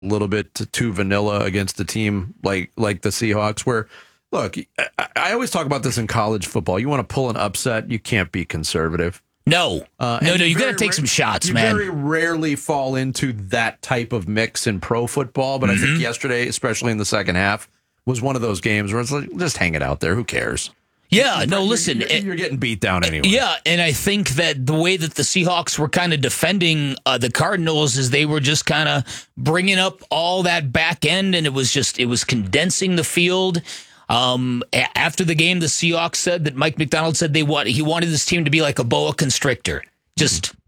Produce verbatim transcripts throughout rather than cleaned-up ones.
little bit too vanilla against a team like like the Seahawks, where, look, I, I always talk about this in college football. You want to pull an upset, you can't be conservative. No, uh, no, no. You got to take ra- some shots, you man. You very rarely fall into that type of mix in pro football, but mm-hmm. I think yesterday, especially in the second half, was one of those games where it's like, just hang it out there. Who cares? Yeah, no, listen. You're, you're, you're getting beat down anyway. Yeah, and I think that the way that the Seahawks were kind of defending uh, the Cardinals is they were just kind of bringing up all that back end, and it was just, it was condensing the field. Um, a- after the game, the Seahawks said that Mike McDonald said they want, he wanted this team to be like a boa constrictor, just mm-hmm.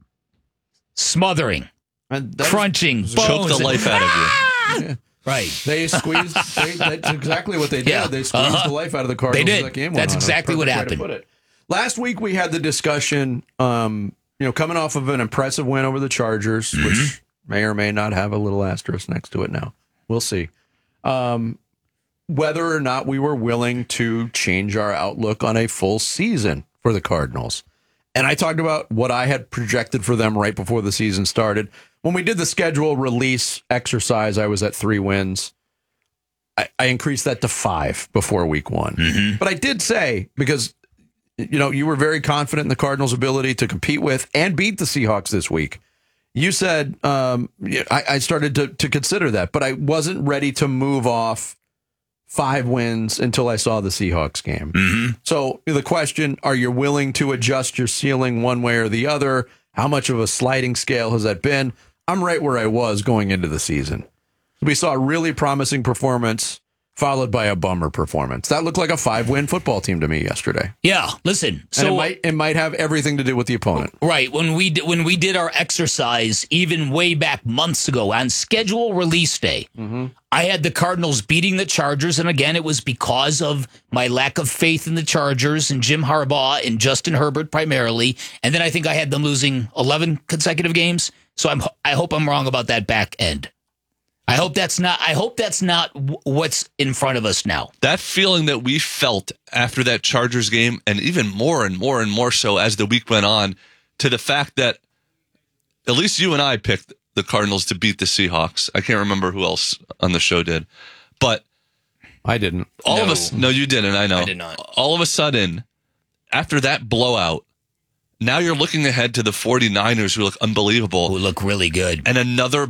smothering, and crunching, choke the life out of you. Yeah. Right. They squeezed, they, that's exactly what they did. Yeah. They squeezed uh-huh. the life out of the Cardinals. They did. That game that's on. exactly what happened. Put it. Last week we had the discussion, um, you know, coming off of an impressive win over the Chargers, mm-hmm. which may or may not have a little asterisk next to it now. We'll see. Um, whether or not we were willing to change our outlook on a full season for the Cardinals. And I talked about what I had projected for them right before the season started. When we did the schedule release exercise, I was at three wins. I, I increased that to five before week one. Mm-hmm. But I did say, because, you know, you were very confident in the Cardinals' ability to compete with and beat the Seahawks this week. You said, um, I, I started to, to consider that, but I wasn't ready to move off five wins until I saw the Seahawks game. Mm-hmm. So the question, are you willing to adjust your ceiling one way or the other? How much of a sliding scale has that been? I'm right where I was going into the season. We saw a really promising performance followed by a bummer performance. That looked like a five-win football team to me yesterday. Yeah, listen. So and it might, it might have everything to do with the opponent. Right. When we did, when we did our exercise, even way back months ago, on schedule release day, mm-hmm. I had the Cardinals beating the Chargers, and again, it was because of my lack of faith in the Chargers and Jim Harbaugh and Justin Herbert primarily, and then I think I had them losing eleven consecutive games. So I'm, I hope I'm wrong about that back end. I hope that's not. I hope that's not what's in front of us now. That feeling that we felt after that Chargers game, and even more and more and more so as the week went on, to the fact that at least you and I picked the Cardinals to beat the Seahawks. I can't remember who else on the show did, but I didn't. All no. of us. No, you didn't. I know. I did not. All of a sudden, after that blowout, now you're looking ahead to the 49ers, who look unbelievable, who look really good, and another.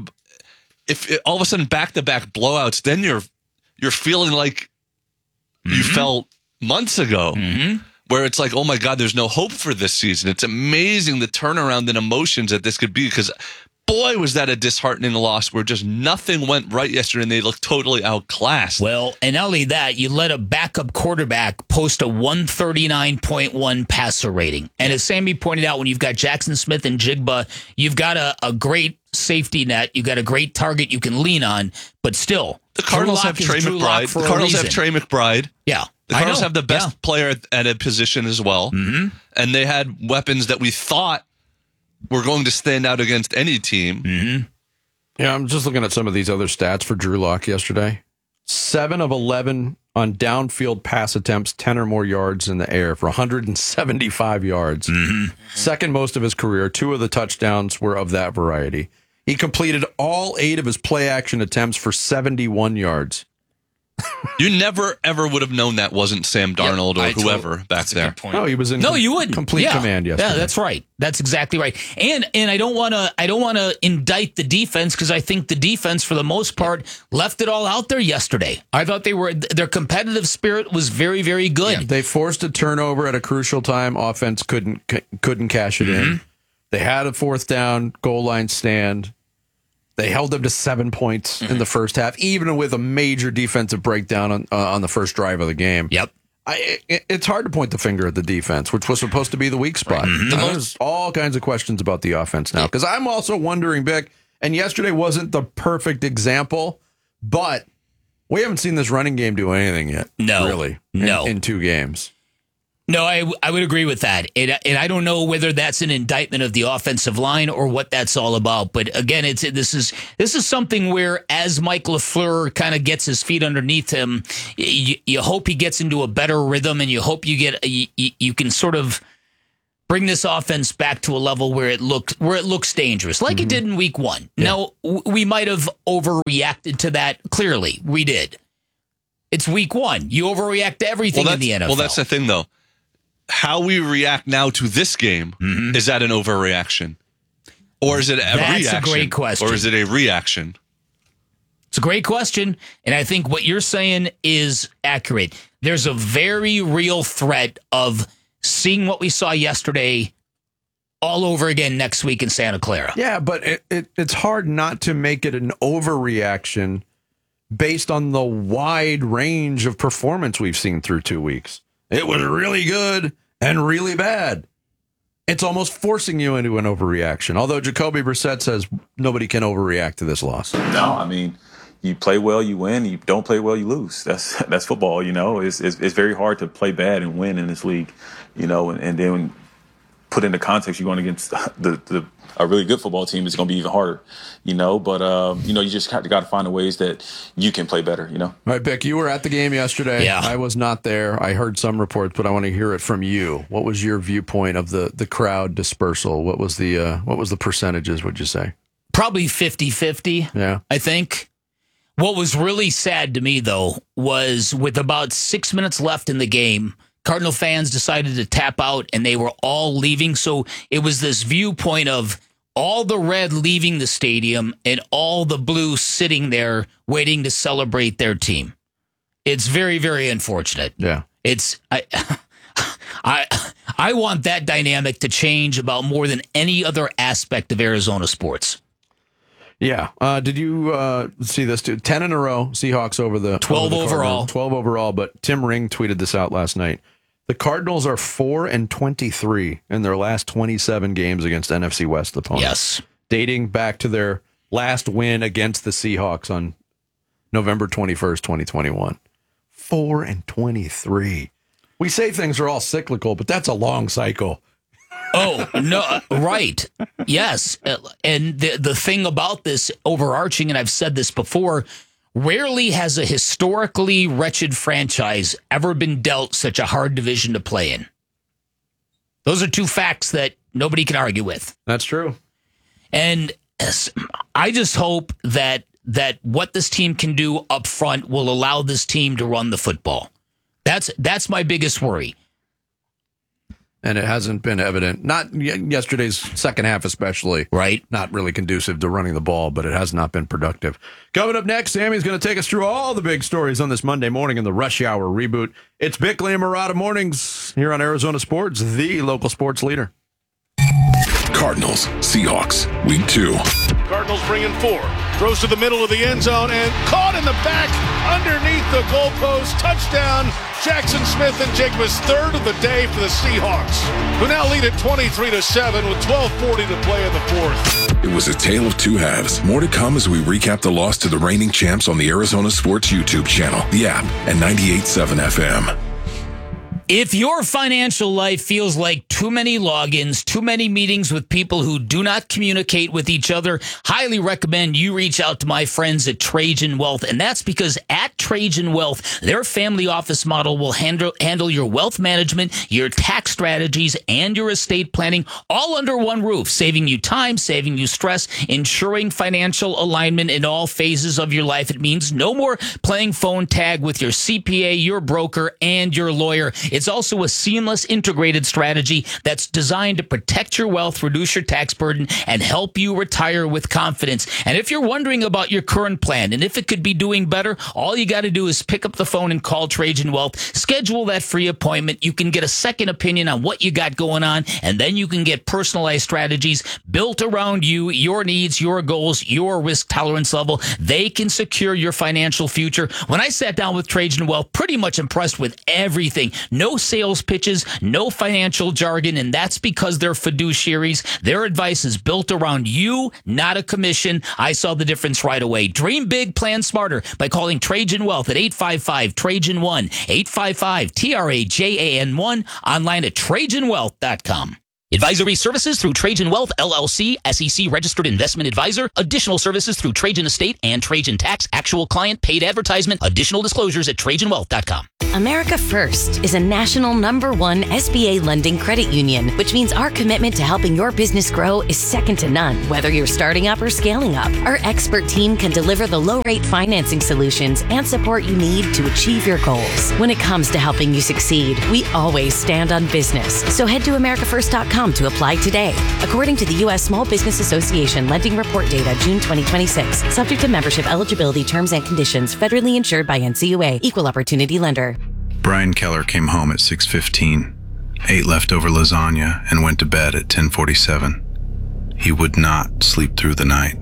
If it, all of a sudden back-to-back blowouts, then you're you're feeling like mm-hmm. you felt months ago, mm-hmm. where it's like, oh my God, there's no hope for this season. It's amazing the turnaround in emotions that this could be, because boy, was that a disheartening loss where just nothing went right yesterday and they looked totally outclassed. Well, and not only that, you let a backup quarterback post a one thirty-nine point one passer rating. And as Sammy pointed out, when you've got Jackson Smith and Jigba, you've got a, a great safety net. You've got a great target you can lean on, but still. The Cardinals have Trey McBride. The Cardinals have Trey McBride. Yeah. The Cardinals have the best yeah. player at, at a position as well. Mm-hmm. And they had weapons that we thought were going to stand out against any team. Mm-hmm. Yeah, I'm just looking at some of these other stats for Drew Lock yesterday. Seven of eleven on downfield pass attempts, ten or more yards in the air for one hundred seventy-five yards. Mm-hmm. Second most of his career. Two of the touchdowns were of that variety. He completed all eight of his play-action attempts for seventy-one yards. You never, ever would have known that wasn't Sam Darnold yep, or whoever told, back there. No, he was in no, you wouldn't. complete yeah. command yesterday. Yeah, that's right. That's exactly right. And and I don't want to I don't want to indict the defense, because I think the defense, for the most part, left it all out there yesterday. I thought they were their competitive spirit was very, very good. Yeah, they forced a turnover at a crucial time. Offense couldn't couldn't cash it mm-hmm. in. They had a fourth down goal line stand. They held them to seven points mm-hmm. in the first half, even with a major defensive breakdown on uh, on the first drive of the game. Yep. I, it, it's hard to point the finger at the defense, which was supposed to be the weak spot. Mm-hmm. There's all kinds of questions about the offense now, because I'm also wondering, Vic, and yesterday wasn't the perfect example, but we haven't seen this running game do anything yet. No. Really. No. In, in two games. No, I, I would agree with that. And, and I don't know whether that's an indictment of the offensive line or what that's all about. But again, it's this is this is something where, as Mike LaFleur kind of gets his feet underneath him, you, you hope he gets into a better rhythm, and you hope you get you, you can sort of bring this offense back to a level where it looks where it looks dangerous, like mm-hmm. it did in week one. Yeah. Now, w- we might have overreacted to that. Clearly, we did. It's week one. You overreact to everything well, in the N F L. Well, that's the thing, though. How we react now to this game, mm-hmm. is that an overreaction? Or is it a that's reaction? That's a great question. Or is it a reaction? It's a great question, and I think what you're saying is accurate. There's a very real threat of seeing what we saw yesterday all over again next week in Santa Clara. Yeah, but it, it, it's hard not to make it an overreaction based on the wide range of performance we've seen through two weeks. It was really good and really bad. It's almost forcing you into an overreaction, although Jacoby Brissett says nobody can overreact to this loss. No, I mean, you play well, you win. You don't play well, you lose. That's that's football, you know. It's it's, it's very hard to play bad and win in this league, you know. And, and then put into context, you're going against the, the a really good football team. It's going to be even harder, you know. But um, you know, you just got to, got to find the ways that you can play better, you know. All right, Bick, you were at the game yesterday. Yeah, I was not there. I heard some reports, but I want to hear it from you. What was your viewpoint of the the crowd dispersal? What was the uh, what was the percentages? Would you say? Probably fifty-fifty. Yeah, I think. What was really sad to me, though, was with about six minutes left in the game, Cardinal fans decided to tap out, and they were all leaving. So it was this viewpoint of all the red leaving the stadium and all the blue sitting there waiting to celebrate their team. It's very, very unfortunate. Yeah. It's I, I, I want that dynamic to change about more than any other aspect of Arizona sports. Yeah. Uh, did you uh, see this, too? ten in a row, Seahawks over the twelve over the overall. twelve overall, but Tim Ring tweeted this out last night. The Cardinals are four and twenty-three in their last twenty-seven games against N F C West opponents. Yes. Dating back to their last win against the Seahawks on November twenty-first, twenty twenty-one. four and twenty-three. We say things are all cyclical, but that's a long cycle. Oh, no, right. Yes. And the, the thing about this overarching, and I've said this before, rarely has a historically wretched franchise ever been dealt such a hard division to play in. Those are two facts that nobody can argue with. That's true. And I just hope that that what this team can do up front will allow this team to run the football. That's that's my biggest worry. And it hasn't been evident. Not yesterday's second half especially. Right. Not really conducive to running the ball, but it has not been productive. Coming up next, Sammy's going to take us through all the big stories on this Monday morning in the Rush Hour reboot. It's Bickley and Murata Mornings here on Arizona Sports, the local sports leader. Cardinals, Seahawks, week two. Cardinals bringing four. Throws to the middle of the end zone and caught in the back underneath the goalpost. Touchdown, Jackson Smith and Jacobs, third of the day for the Seahawks, who now lead at twenty-three to seven with twelve forty to play in the fourth. It was a tale of two halves. More to come as we recap the loss to the reigning champs on the Arizona Sports YouTube channel, the app, and ninety-eight point seven F M. If your financial life feels like too many logins, too many meetings with people who do not communicate with each other, highly recommend you reach out to my friends at Trajan Wealth. And that's because at Trajan Wealth, their family office model will handle, handle your wealth management, your tax strategies, and your estate planning all under one roof, saving you time, saving you stress, ensuring financial alignment in all phases of your life. It means no more playing phone tag with your C P A, your broker, and your lawyer. It's also a seamless, integrated strategy that's designed to protect your wealth, reduce your tax burden, and help you retire with confidence. And if you're wondering about your current plan and if it could be doing better, all you got to do is pick up the phone and call Trajan Wealth. Schedule that free appointment. You can get a second opinion on what you got going on, and then you can get personalized strategies built around you, your needs, your goals, your risk tolerance level. They can secure your financial future. When I sat down with Trajan Wealth, pretty much impressed with everything. No sales pitches, no financial jargon, and that's because they're fiduciaries. Their advice is built around you, not a commission. I saw the difference right away. Dream big, plan smarter by calling Trajan Wealth at eight five five, Trajan one, eight five five, T R A J A N one, online at Trajan Wealth dot com. Advisory services through Trajan Wealth, L L C, S E C registered investment advisor. Additional services through Trajan Estate and Trajan Tax. Actual client paid advertisement. Additional disclosures at trajan wealth dot com. America First is a national number one S B A lending credit union, which means our commitment to helping your business grow is second to none. Whether you're starting up or scaling up, our expert team can deliver the low-rate financing solutions and support you need to achieve your goals. When it comes to helping you succeed, we always stand on business. So head to america first dot com to apply today. According to the U S Small Business Association Lending Report Data, June twenty twenty-six, subject to membership eligibility terms and conditions, federally insured by N C U A, Equal Opportunity Lender. Brian Keller came home at six fifteen, ate leftover lasagna, and went to bed at ten forty-seven. He would not sleep through the night,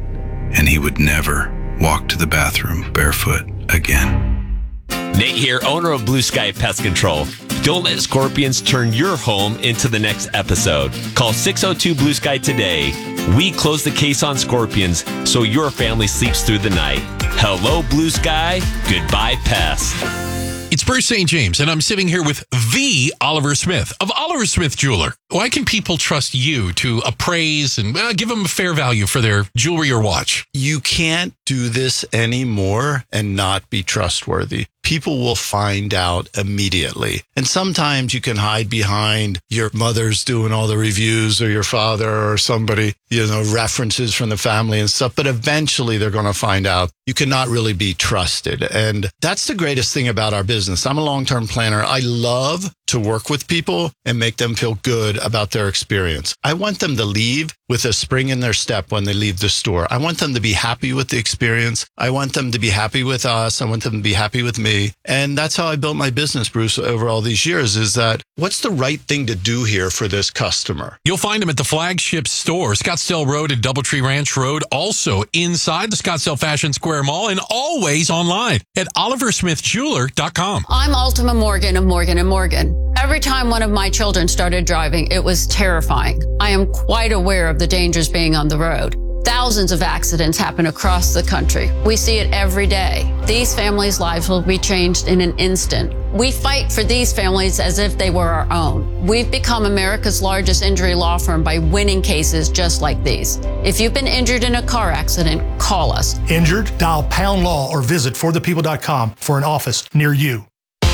and he would never walk to the bathroom barefoot again. Nate here, owner of Blue Sky Pest Control. Don't let scorpions turn your home into the next episode. Call six oh two Blue Sky today. We close the case on scorpions so your family sleeps through the night. Hello, Blue Sky. Goodbye, pests. It's Bruce Saint James, and I'm sitting here with the Oliver Smith of Oliver Smith Jeweler. Why can people trust you to appraise and uh, give them a fair value for their jewelry or watch? You can't do this anymore and not be trustworthy. People will find out immediately. And sometimes you can hide behind your mother's doing all the reviews or your father or somebody, you know, references from the family and stuff. But eventually they're going to find out you cannot really be trusted. And that's the greatest thing about our business. I'm a long-term planner. I love to work with people and make them feel good about their experience. I want them to leave with a spring in their step when they leave the store. I want them to be happy with the experience. I want them to be happy with us. I want them to be happy with me. And that's how I built my business, Bruce, over all these years, is that what's the right thing to do here for this customer? You'll find them at the flagship store, Scottsdale Road and Doubletree Ranch Road, also inside the Scottsdale Fashion Square Mall, and always online at oliver smith jeweler dot com. I'm Ultima Morgan of Morgan and Morgan. Every time one of my children started driving, it was terrifying. I am quite aware of the dangers being on the road. Thousands of accidents happen across the country. We see it every day. These families' lives will be changed in an instant. We fight for these families as if they were our own. We've become America's largest injury law firm by winning cases just like these. If you've been injured in a car accident, call us. Injured? Dial pound law or visit for the people dot com for an office near you.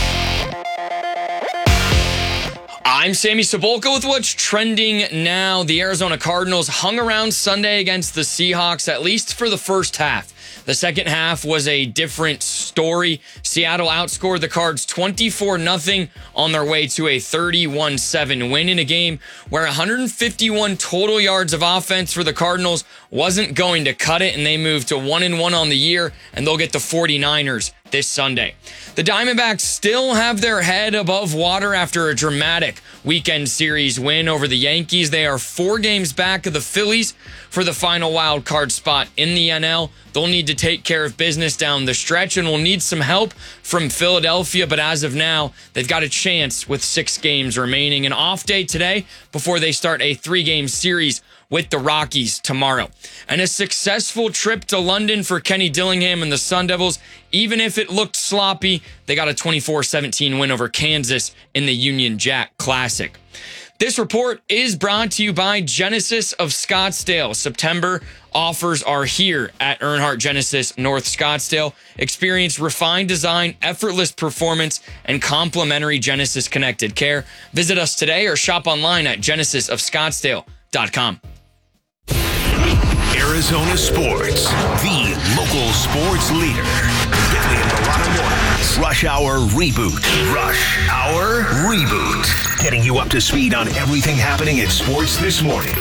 I'm Sammy Sabolka with what's trending now. The Arizona Cardinals hung around Sunday against the Seahawks, at least for the first half. The second half was a different story. Seattle outscored the Cards twenty-four nothing on their way to a thirty-one seven win in a game where one hundred fifty-one total yards of offense for the Cardinals wasn't going to cut it, and they moved to one and one on the year, and they'll get the 49ers this Sunday. The Diamondbacks still have their head above water after a dramatic weekend series win over the Yankees. They are four games back of the Phillies for the final wild card spot in the N L. They'll need to take care of business down the stretch and will need some help from Philadelphia, but as of now, they've got a chance with six games remaining. An off day today before they start a three-game series with the Rockies tomorrow. And a successful trip to London for Kenny Dillingham and the Sun Devils. Even if it looked sloppy, they got a twenty-four seventeen win over Kansas in the Union Jack Classic. This report is brought to you by Genesis of Scottsdale. September offers are here at Earnhardt Genesis North Scottsdale. Experience refined design, effortless performance, and complimentary Genesis connected care. Visit us today or shop online at genesis of scottsdale dot com. Arizona Sports, the local sports leader. Billy and Milano Mornings. Rush Hour Reboot. Rush Hour Reboot. Getting you up to speed on everything happening in sports this morning.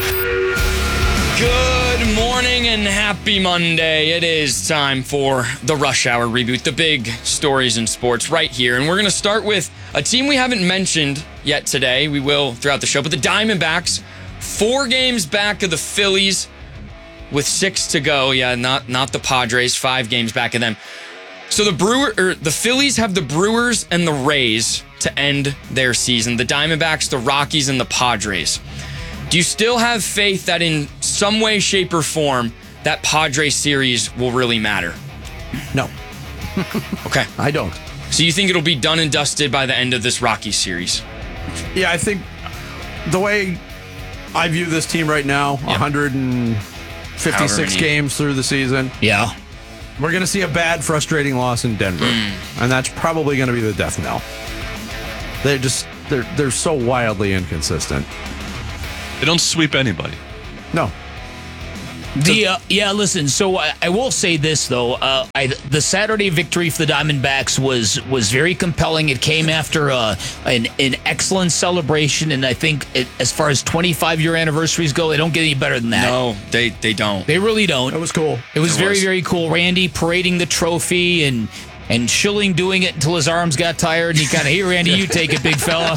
Good morning and happy Monday. It is time for the Rush Hour Reboot, the big stories in sports right here. And we're going to start with a team we haven't mentioned yet today. We will throughout the show, but the Diamondbacks, four games back of the Phillies with six to go. Yeah, not not the Padres, five games back of them. So the Brewer or the Phillies have the Brewers and the Rays to end their season. The Diamondbacks, the Rockies, and the Padres. Do you still have faith that in some way, shape, or form that Padres series will really matter? No. Okay. I don't. So you think it'll be done and dusted by the end of this Rockies series? Yeah, I think the way I view this team right now, one hundred fifty-six games through the season. Yeah. We're going to see a bad, frustrating loss in Denver. Mm. And that's probably going to be the death knell. They're just, they're, they're so wildly inconsistent. They don't sweep anybody. No. The uh, yeah, listen. So I, I will say this though, uh, I, the Saturday victory for the Diamondbacks was was very compelling. It came after uh, an an excellent celebration, and I think it, as far as twenty-five year anniversaries go, they don't get any better than that. No, they they don't. They really don't. It was cool. It was It very was. very cool. Randy parading the trophy and and Schilling doing it until his arms got tired, and he kind of, hey Randy, you take it, big fella.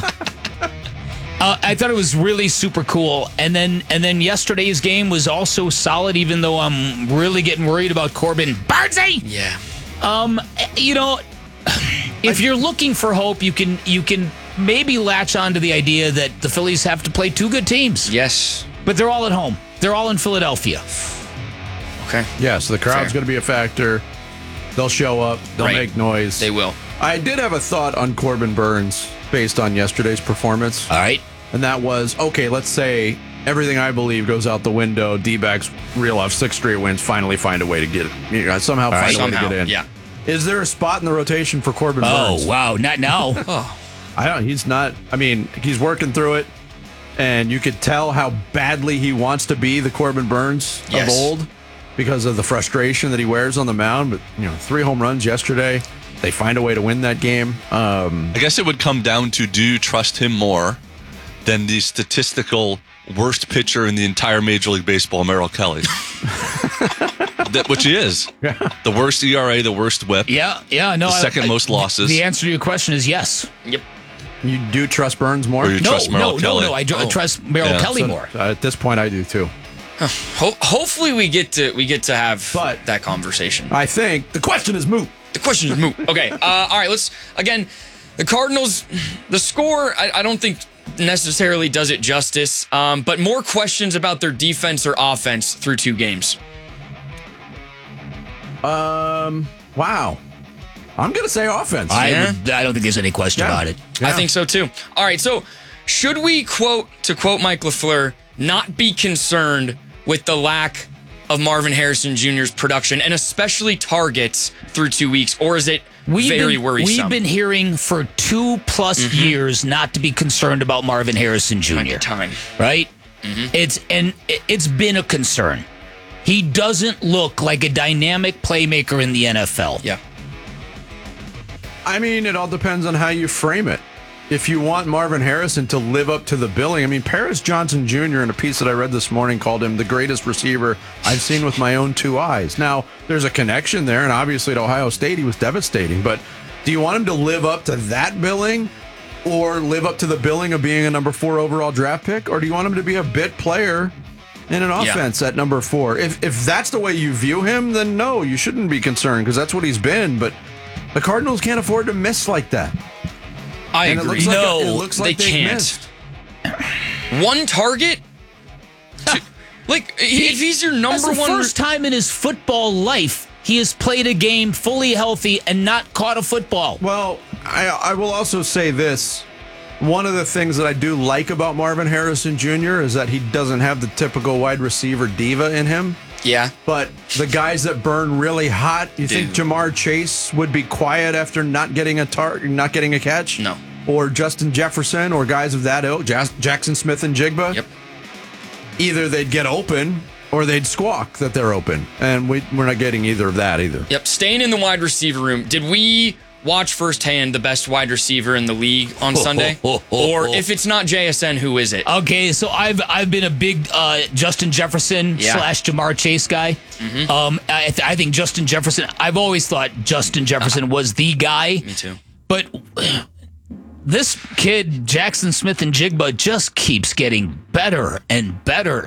Uh, I thought it was really super cool, and then and then yesterday's game was also solid. Even though I'm really getting worried about Corbin Birdsey. Yeah. Um, you know, if you're looking for hope, you can you can maybe latch on to the idea that the Phillies have to play two good teams. Yes. But they're all at home. They're all in Philadelphia. Okay. Yeah, so the crowd's Fair. going to be a factor. They'll show up. They'll Right. make noise. They will. I did have a thought on Corbin Burns based on yesterday's performance. All right. And that was, okay, let's say everything I believe goes out the window. D-backs reel off six straight wins, finally find a way to get it. You know, somehow All find right. a way Somehow, to get in. yeah. Is there a spot in the rotation for Corbin Oh Burns? wow, not now. Oh. I don't. He's not. I mean, he's working through it, and you could tell how badly he wants to be the Corbin Burns Yes. of old because of the frustration that he wears on the mound. But you know, three home runs yesterday. They find a way to win that game. Um, I guess it would come down to, do you trust him more than the statistical worst pitcher in the entire Major League Baseball, Merrill Kelly? that, which he is. Yeah. The worst E R A, the worst whip. Yeah, yeah, no. The I- second I- most losses. The answer to your question is yes. Yep. you do trust Burns more? Or you No, trust Merrill no, Kelly? no, no. I dr- Oh. trust Merrill Yeah. Kelly So, more. uh, at this point, I do too. Ho- hopefully we get to we get to have But- that conversation. I think the question is moot. The question is moot. Okay. Uh, all right. Let's again. The Cardinals. The score. I, I don't think necessarily does it justice. Um, but more questions about their defense or offense through two games. Um. Wow. I'm gonna say offense. I, Yeah. would- I don't think there's any question Yeah. about it. I Yeah. think so too. All right. So should we quote to quote Mike LaFleur, not be concerned with the lack of Marvin Harrison Junior's production and especially targets through two weeks, or is it We've very been, worrisome? We've been hearing for two plus years not to be concerned about Marvin Harrison Junior time. Right? It's and it- it's been a concern. He doesn't look like a dynamic playmaker in the N F L. Yeah. I mean, it all depends on how you frame it. If you want Marvin Harrison to live up to the billing, I mean, Paris Johnson Junior in a piece that I read this morning called him the greatest receiver I've seen with my own two eyes. Now, there's a connection there, and obviously at Ohio State he was devastating, but do you want him to live up to that billing or live up to the billing of being a number four overall draft pick, or do you want him to be a bit player in an Yeah. offense at number four? If, if that's the way you view him, then no, you shouldn't be concerned because that's what he's been, but the Cardinals can't afford to miss like that. I And it agree. looks like no, it looks like they they've can't. missed. One target? To- like, if he's your number That's the one. first time in his football life he has played a game fully healthy and not caught a football. Well, I, I will also say this. One of the things that I do like about Marvin Harrison Junior is that he doesn't have the typical wide receiver diva in him. Yeah. But the guys that burn really hot, you think Dude. Jamar Chase would be quiet after not getting a tar- not getting a catch? No. Or Justin Jefferson or guys of that ilk, Jas- Jackson Smith and Jigba? Yep. Either they'd get open or they'd squawk that they're open. And we, we're not getting either of that either. Yep. Staying in the wide receiver room, did we watch firsthand the best wide receiver in the league on Sunday? Or if it's not J S N, who is it? Okay, so I've I've been a big uh, Justin Jefferson Yeah. slash Jamar Chase guy. Um, I, th- I think Justin Jefferson. I've always thought Justin Jefferson was the guy. Me too. But this kid, Jackson Smith and Jigba, just keeps getting better and better.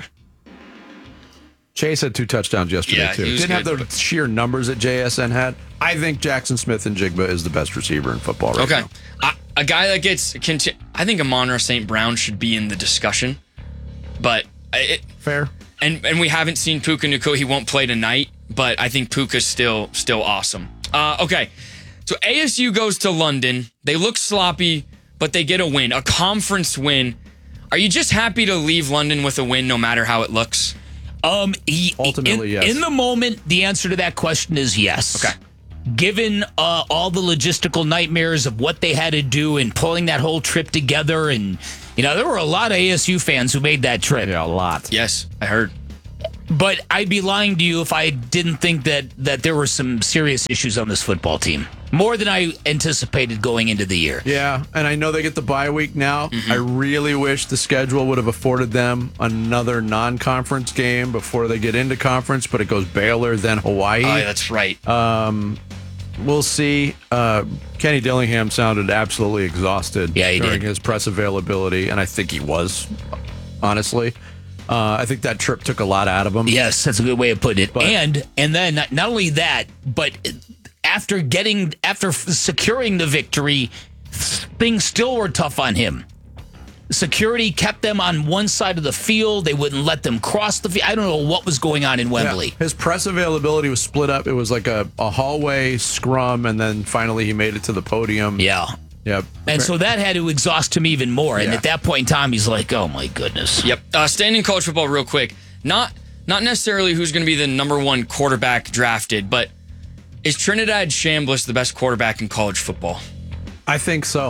Chase had two touchdowns yesterday, Yeah, too. he was Didn't good, have the sheer numbers that J S N had. I think Jackson Smith and Jigba is the best receiver in football right Okay. now. I, a guy that gets. Conti- I think Amon-Ra Saint Brown should be in the discussion. But. It, Fair. And and we haven't seen Puka Nacua. He won't play tonight, but I think Puka's still still awesome. Uh, okay, so A S U goes to London. They look sloppy, but they get a win, a conference win. Are you just happy to leave London with a win no matter how it looks? Um, he, Ultimately, in, yes. In the moment, the answer to that question is yes. Okay. Given uh, all the logistical nightmares of what they had to do and pulling that whole trip together, and you know, there were a lot of A S U fans who made that trip. Yeah, a lot. Yes, I heard. But I'd be lying to you if I didn't think that that there were some serious issues on this football team. More than I anticipated going into the year. Yeah, and I know they get the bye week now. Mm-hmm. I really wish the schedule would have afforded them another non-conference game before they get into conference, but it goes Baylor, then Hawaii. Oh, yeah, that's right. Um, we'll see. Uh, Kenny Dillingham sounded absolutely exhausted yeah, he during did. his press availability, and I think he was, honestly. Uh, I think that trip took a lot out of him. Yes, that's a good way of putting it. But, and and then not, not only that, but after getting after securing the victory, things still were tough on him. Security kept them on one side of the field. They wouldn't let them cross the field. I don't know what was going on in Wembley. Yeah, his press availability was split up. It was like a, a hallway scrum, and then finally he made it to the podium. Yeah. Yep. And so that had to exhaust him even more. And Yeah. at that point in time, he's like, oh, my goodness. Yep. Uh, staying in college football real quick. Not not necessarily who's going to be the number one quarterback drafted, but is Trinidad Chambliss the best quarterback in college football? I think so.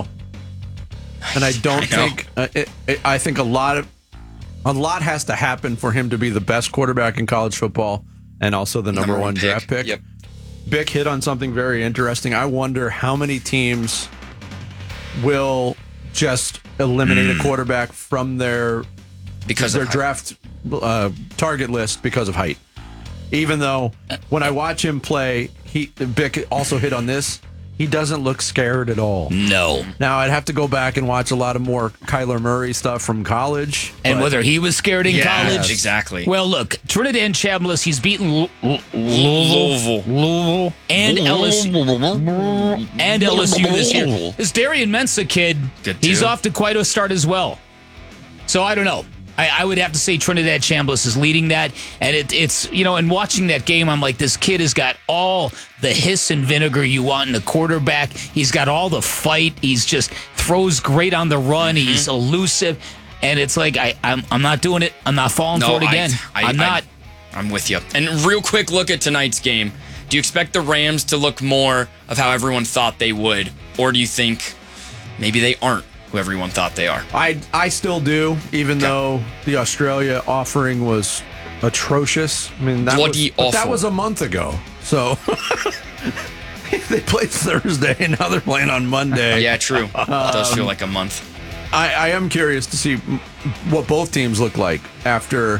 And I don't I know. think uh, it, it, I think a lot of a lot has to happen for him to be the best quarterback in college football and also the number, Number one, one pick. draft pick. Yep. Bick hit on something very interesting. I wonder how many teams will just eliminate a quarterback from their Because their of height. draft uh, target list because of height. Even though when I watch him play, he Bick also hit on this. He doesn't look scared at all. No. Now I'd have to go back and watch a lot of more Kyler Murray stuff from college. And but- whether he was scared in Yeah, college. exactly. Well, look, Trinidad Chambliss, he's beaten L- L- Louisville. Louisville and L S U and L S U this year. This Darian Mensa kid, Good he's too. off to quite a start as well. So I don't know. I, I would have to say Trinidad Chambliss is leading that. And it, it's, you know, and watching that game, I'm like, this kid has got all the hiss and vinegar you want in a quarterback. He's got all the fight. He's just throws great on the run. Mm-hmm. He's elusive. And it's like, I, I'm, I'm not doing it. I'm not falling No, for it I- again. I, I'm not. I, I'm with you. And real quick look at tonight's game. Do you expect the Rams to look more of how everyone thought they would? Or do you think maybe they aren't who everyone thought they are? I I still do, even though the Australia offering was atrocious. I mean, that Bloody was but that awful. was a month ago. So they played Thursday, and now they're playing on Monday. Yeah, true. It does feel Um, like a month. I, I am curious to see m- what both teams look like after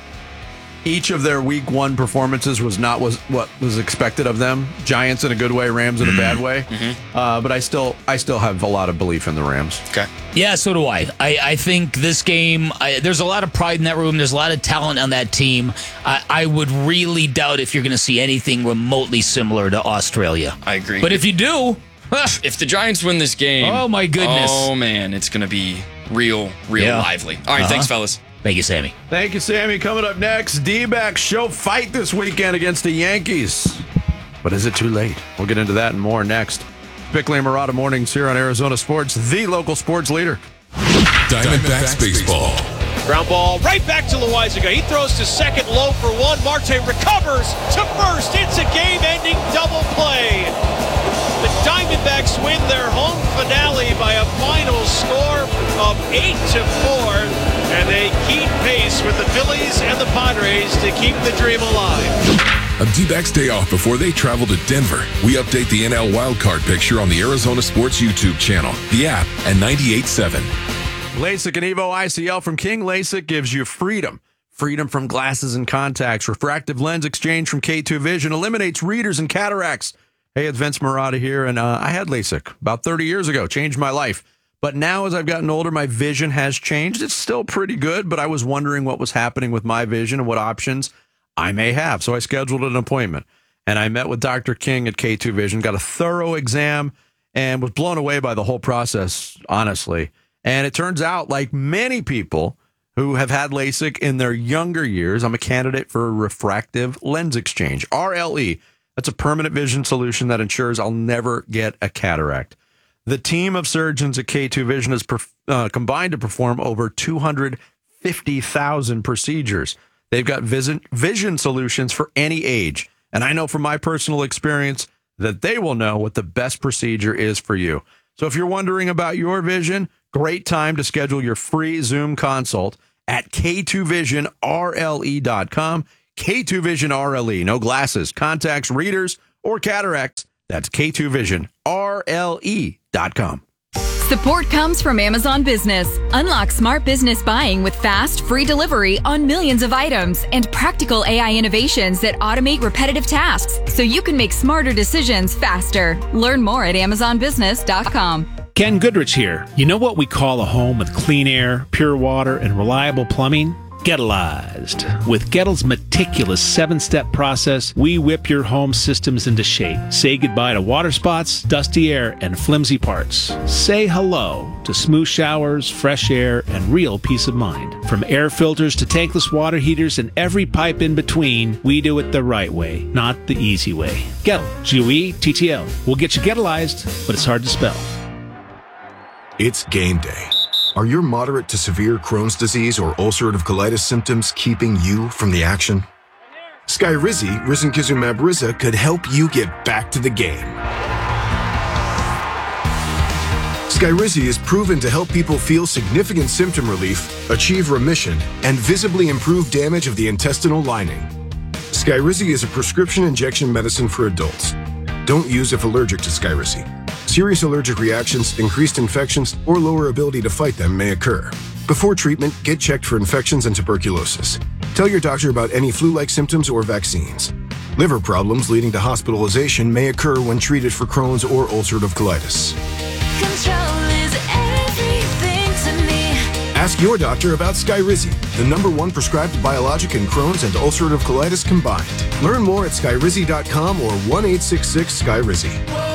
each of their week one performances was not was what was expected of them. Giants in a good way, Rams in a bad way. Uh, but I still I still have a lot of belief in the Rams. Okay. Yeah, so do I. I, I think this game, I, there's a lot of pride in that room. There's a lot of talent on that team. I, I would really doubt if you're going to see anything remotely similar to Australia. I agree. But if you do, if the Giants win this game, oh my goodness. Oh man, it's gonna be real, real Yeah. lively. All right, Uh-huh. thanks, fellas. Thank you, Sammy. Thank you, Sammy. Coming up next, D-backs show fight this weekend against the Yankees. But is it too late? We'll get into that and more next. Bickley and Murata Mornings here on Arizona Sports, the local sports leader. Diamondbacks baseball. Ground ball right back to Loizaga. He throws to second, low for one. Marte recovers to first. It's a game-ending double play. The Diamondbacks win their home finale by a final score of eight to four, and they keep pace with the Phillies and the Padres to keep the dream alive. On D-backs day off before they travel to Denver, we update the N L wildcard picture on the Arizona Sports YouTube channel, the app, and ninety-eight point seven. LASIK and Evo I C L from King LASIK gives you freedom. Freedom from glasses and contacts. Refractive lens exchange from K two Vision eliminates readers and cataracts. Hey, it's Vince Murata here, and uh, I had LASIK about thirty years ago. Changed my life. But now, as I've gotten older, my vision has changed. It's still pretty good, but I was wondering what was happening with my vision and what options I may have. So I scheduled an appointment, and I met with Doctor King at K two Vision, got a thorough exam, and was blown away by the whole process, honestly. And it turns out, like many people who have had LASIK in their younger years, I'm a candidate for a refractive lens exchange, R L E. That's a permanent vision solution that ensures I'll never get a cataract. The team of surgeons at K two Vision has perf- uh, combined to perform over two hundred fifty thousand procedures. They've got vision, vision solutions for any age. And I know from my personal experience that they will know what the best procedure is for you. So if you're wondering about your vision, great time to schedule your free Zoom consult at K two vision R L E dot com. K two Vision R L E. No glasses, contacts, readers, or cataracts. That's K two Vision R L E dot com. Support comes from Amazon Business. Unlock smart business buying with fast, free delivery on millions of items and practical A I innovations that automate repetitive tasks so you can make smarter decisions faster. Learn more at amazon business dot com. Ken Goodrich here. You know what we call a home with clean air, pure water, and reliable plumbing? Gettleized. With Gettle's meticulous seven-step process, we whip your home systems into shape. Say goodbye to water spots, dusty air, and flimsy parts. Say hello to smooth showers, fresh air, and real peace of mind. From air filters to tankless water heaters and every pipe in between, we do it the right way, not the easy way. Gettle, G O E T T L. We'll get you Gettleized, but it's hard to spell. It's game day. Are your moderate to severe Crohn's disease or ulcerative colitis symptoms keeping you from the action? Skyrizi, risankizumab Riza, could help you get back to the game. Skyrizi is proven to help people feel significant symptom relief, achieve remission, and visibly improve damage of the intestinal lining. Skyrizi is a prescription injection medicine for adults. Don't use if allergic to Skyrizi. Serious allergic reactions, increased infections, or lower ability to fight them may occur. Before treatment, get checked for infections and tuberculosis. Tell your doctor about any flu-like symptoms or vaccines. Liver problems leading to hospitalization may occur when treated for Crohn's or ulcerative colitis. Control is everything to me. Ask your doctor about Skyrizi, the number one prescribed biologic in Crohn's and ulcerative colitis combined. Learn more at skyrizi dot com or one eight six six Skyrizi.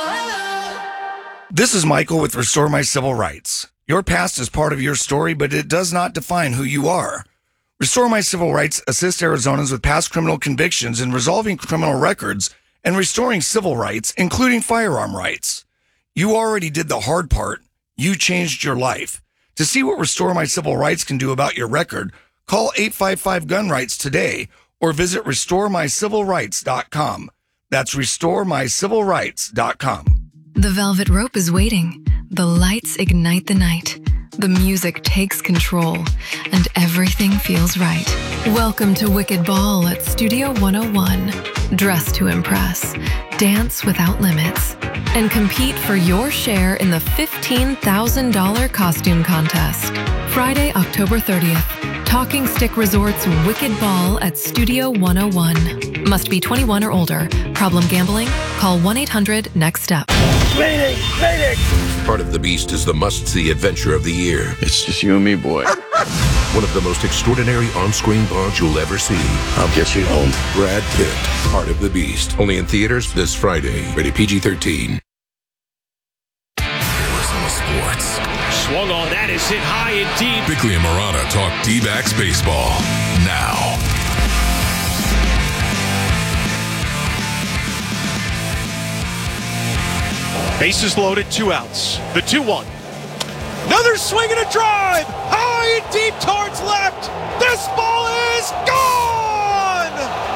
This is Michael with Restore My Civil Rights. Your past is part of your story, but it does not define who you are. Restore My Civil Rights assists Arizonans with past criminal convictions in resolving criminal records and restoring civil rights, including firearm rights. You already did the hard part. You changed your life. To see what Restore My Civil Rights can do about your record, call eight five five gun rights today or visit restore my civil rights dot com. That's restore my civil rights dot com. The velvet rope is waiting. The lights ignite the night. The music takes control, and everything feels right. Welcome to Wicked Ball at Studio one oh one. Dress to impress, dance without limits, and compete for your share in the fifteen thousand dollars costume contest. Friday, October thirtieth. Talking Stick Resort's Wicked Ball at Studio one oh one. Must be twenty-one or older. Problem gambling? Call one eight hundred next step. Mayday! Mayday! Heart of the Beast is the must-see adventure of the year. It's just you and me, boy. One of the most extraordinary on-screen bonds you'll ever see. I'll get you home. Brad Pitt, Heart of the Beast. Only in theaters this Friday. Rated P G thirteen. Arizona Sports. Swung on that is hit high and deep. Bickley and Marana talk D-backs baseball now. Bases loaded, two outs. The two one. Another swing and a drive. High and deep towards left. This ball is gone.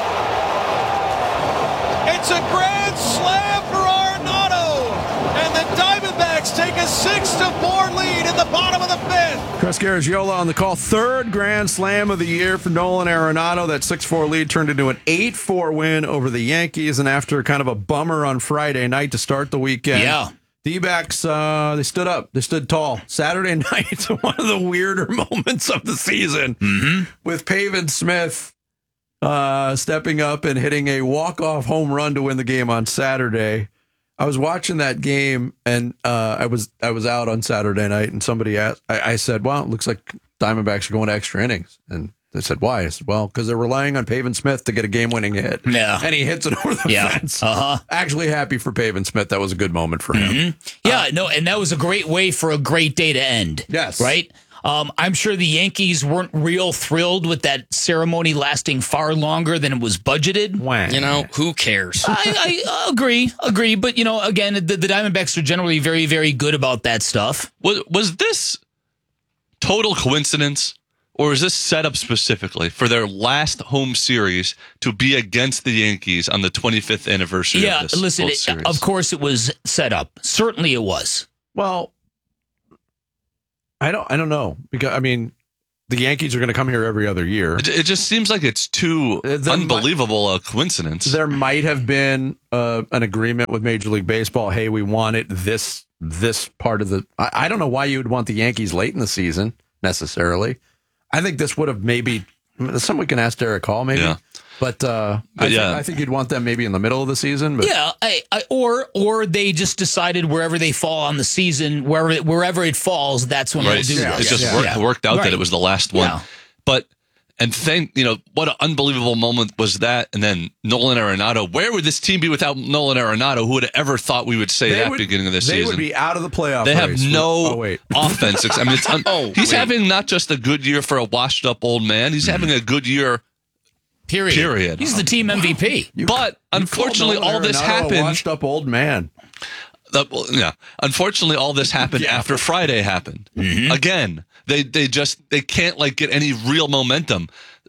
It's a grand slam for Arenado. And the Diamondbacks take a six to four lead in the bottom of the fifth. Chris Garagiola on the call. Third grand slam of the year for Nolan Arenado. That six four lead turned into an eight four win over the Yankees. And after kind of a bummer on Friday night to start the weekend, yeah. D-backs, uh, they stood up. They stood tall. Saturday night, one of the weirder moments of the season, mm-hmm. with Pavin Smith uh, stepping up and hitting a walk-off home run to win the game on Saturday. I was watching that game, and uh, I was I was out on Saturday night, and somebody asked, I, I said, well, it looks like Diamondbacks are going to extra innings. And they said, why? I said, well, because they're relying on Pavin Smith to get a game-winning hit. Yeah. And he hits it over the yeah. fence. Uh-huh. Actually happy for Pavin Smith. That was a good moment for him. Mm-hmm. Yeah, uh, no, and that was a great way for a great day to end. Yes. Right? Um, I'm sure the Yankees weren't real thrilled with that ceremony lasting far longer than it was budgeted. You know, who cares? I, I agree, agree. But, you know, again, the, the Diamondbacks are generally very, very good about that stuff. Was, was this total coincidence, or is this set up specifically for their last home series to be against the Yankees on the twenty-fifth anniversary Yeah, of this listen, World it, Series? of course it was set up. Certainly it was. Well, I don't I don't know, because I mean, the Yankees are going to come here every other year. It, it just seems like it's too There unbelievable a coincidence. There might have been uh, an agreement with Major League Baseball. Hey, we want it this this part of the. I, I don't know why you would want the Yankees late in the season necessarily. I think this would have maybe. Something we can ask Derek Hall maybe. Yeah. But, uh, But I, yeah. think, I think you'd want them maybe in the middle of the season. But Yeah, I, I, or or they just decided wherever they fall on the season, wherever wherever it falls, that's when Right. they'll do It this. just Yeah. worked, Yeah. worked out Right. that it was the last one. Yeah. But, and thank, you know, what an unbelievable moment was that. And then Nolan Arenado. Where would this team be without Nolan Arenado? Who would have ever thought we would say They that would- beginning of this they season? would be out of the playoff They have race with- no oh, wait. offense. I mean, it's un- Oh, he's wait. having not just a good year for a washed up old man. He's having a good year. Period. Period. He's the team M V P. But unfortunately, all this happened. Washed up old man. Uh, well, yeah. Unfortunately, all this happened after Friday happened. Again, they they just they can't like get any real momentum.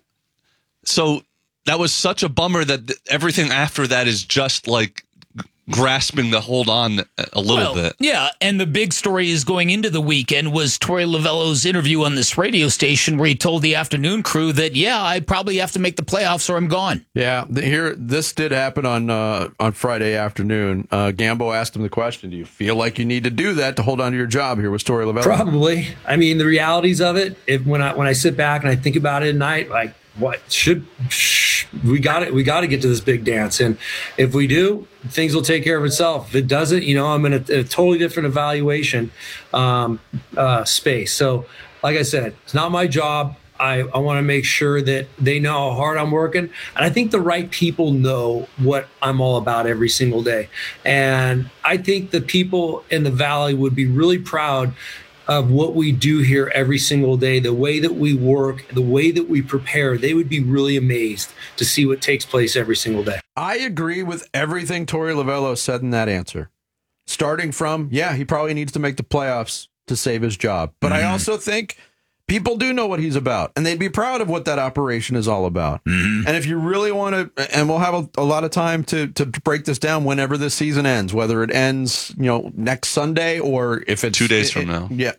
So that was such a bummer that th- everything after that is just like grasping to hold on a little Well, bit. Yeah, and the big story is going into the weekend was Torey Lovello's interview on this radio station where he told the afternoon crew that, yeah, I probably have to make the playoffs or I'm gone. Yeah, the, here this did happen on uh, on Friday afternoon. Uh, Gambo asked him the question: do you feel like you need to do that to hold on to your job? Here was Torey Lovello. Probably. I mean, the realities of it. If when I when I sit back and I think about it at night, like what should sh- we got it? We got to get to this big dance, and if we do, things will take care of itself. If it doesn't, you know, I'm in a, a totally different evaluation um, uh, space. So, like I said, it's not my job. I, I want to make sure that they know how hard I'm working. And I think the right people know what I'm all about every single day. And I think the people in the Valley would be really proud of what we do here every single day, the way that we work, the way that we prepare. They would be really amazed to see what takes place every single day. I agree with everything Torey Lovello said in that answer. Starting from, yeah, he probably needs to make the playoffs to save his job. But I also think people do know what he's about, and they'd be proud of what that operation is all about. And if you really want to, and we'll have a, a lot of time to, to break this down whenever this season ends, whether it ends, you know, next Sunday or if it's Two days it- from it- now. Yeah.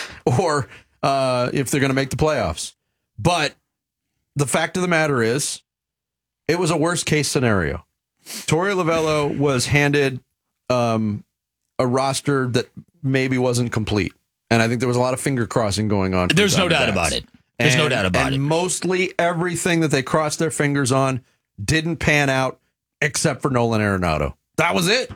or uh, if they're going to make the playoffs. But the fact of the matter is, it was a worst case scenario. Torey Lovello was handed um, a roster that maybe wasn't complete. And I think there was a lot of finger crossing going on. for There's the no doubt Diamondbacks. about it. There's no And- doubt about and it. Mostly everything that they crossed their fingers on didn't pan out except for Nolan Arenado. That was it.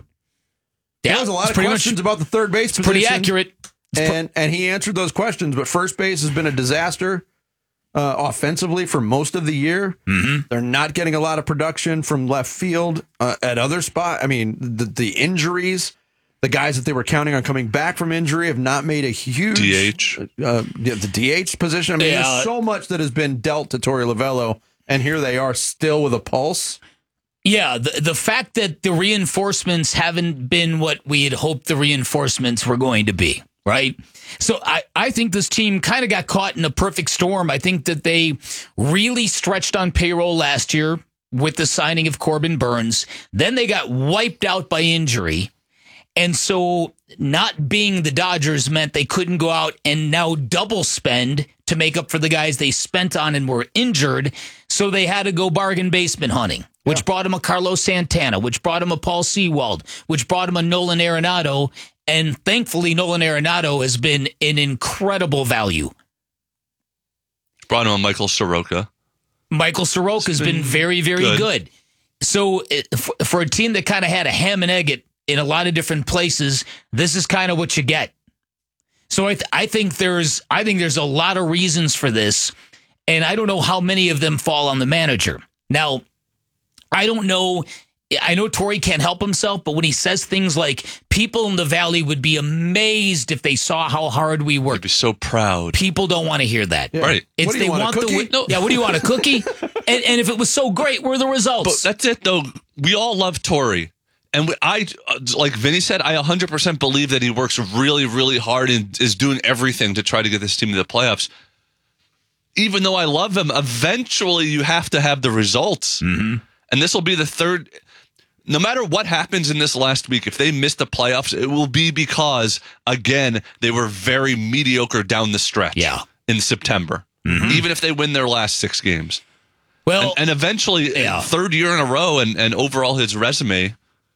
Yeah, there was a lot it's of pretty questions much- about the third base it's position. pretty accurate. And and he answered those questions, but first base has been a disaster uh, offensively for most of the year. Mm-hmm. They're not getting a lot of production from left field uh, at other spots. I mean, the, the injuries, the guys that they were counting on coming back from injury have not made a huge D H. Uh, yeah, the D H position. I mean, Yeah. there's so much that has been dealt to Torey Lovello, and here they are still with a pulse. Yeah, the, the fact that the reinforcements haven't been what we had hoped the reinforcements were going to be, right? So I, I think this team kind of got caught in a perfect storm. I think that they really stretched on payroll last year with the signing of Corbin Burns. Then they got wiped out by injury. And so not being the Dodgers meant they couldn't go out and now double spend to make up for the guys they spent on and were injured. So they had to go bargain basement hunting, which brought him a Carlos Santana, which brought him a Paul Sewald, which brought him a Nolan Arenado. And thankfully, Nolan Arenado has been an incredible value. Brought him a Michael Soroka. Michael Soroka has been, been very, very good. good. So it, for, for a team that kind of had a ham and egg it in a lot of different places, this is kind of what you get. So I, th- I think there's, I think there's a lot of reasons for this, and I don't know how many of them fall on the manager. Now, I don't know I know Torrey can't help himself, but when he says things like, people in the Valley would be amazed if they saw how hard we work. They'd be so proud. People don't want to hear that. Yeah. Right. It's, What do you they want, a want the cookie? win- No. Yeah, what do you want, a cookie? and, and if it was so great, where are the results? But that's it, though. We all love Torrey. And we, I, uh, like Vinny said, I one hundred percent believe that he works really, really hard and is doing everything to try to get this team to the playoffs. Even though I love him, eventually you have to have the results. Mm-hmm. And this will be the third. No matter what happens in this last week, if they miss the playoffs, it will be because, again, they were very mediocre down the stretch yeah. in September, mm-hmm. even if they win their last six games. Well, and, and eventually, yeah. third year in a row, and, and overall his resume,